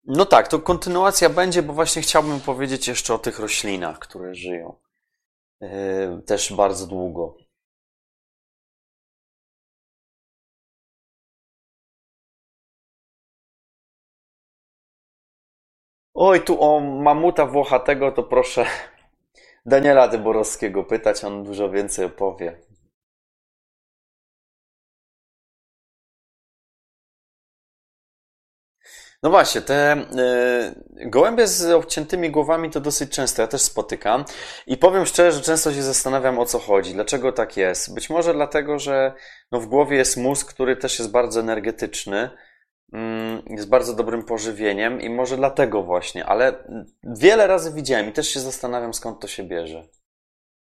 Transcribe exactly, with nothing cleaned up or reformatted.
No tak, to kontynuacja będzie, bo właśnie chciałbym powiedzieć jeszcze o tych roślinach, które żyją yy, też bardzo długo. Oj, tu o mamuta włochatego to proszę Daniela Dyborowskiego pytać, on dużo więcej opowie. No właśnie, te y, gołębie z obciętymi głowami to dosyć często, ja też spotykam i powiem szczerze, że często się zastanawiam, o co chodzi, dlaczego tak jest. Być może dlatego, że no, w głowie jest mózg, który też jest bardzo energetyczny, mm, jest bardzo dobrym pożywieniem i może dlatego właśnie, ale wiele razy widziałem i też się zastanawiam, skąd to się bierze.